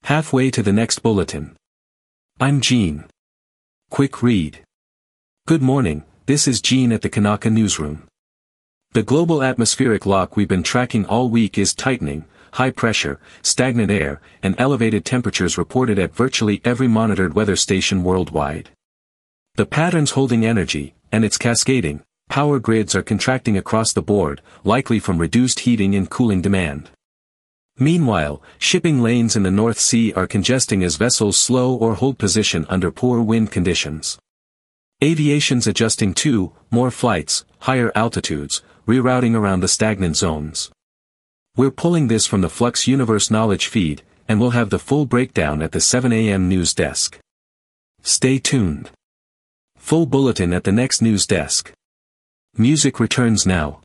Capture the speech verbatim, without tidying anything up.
Halfway to the next bulletin. I'm Gene. Quick read. Good morning, this is Gene at the Kanaka newsroom. The global atmospheric lock we've been tracking all week is tightening. High pressure, stagnant air, and elevated temperatures reported at virtually every monitored weather station worldwide. The pattern's holding energy, and it's cascading. Power grids are contracting across the board, likely from reduced heating and cooling demand. Meanwhile, shipping lanes in the North Sea are congesting as vessels slow or hold position under poor wind conditions. Aviation's adjusting too, more flights, higher altitudes, rerouting around the stagnant zones. We're pulling this from the Flux Universe Knowledge feed, and we'll have the full breakdown at the seven A M news desk. Stay tuned. Full bulletin at the next news desk. Music returns now.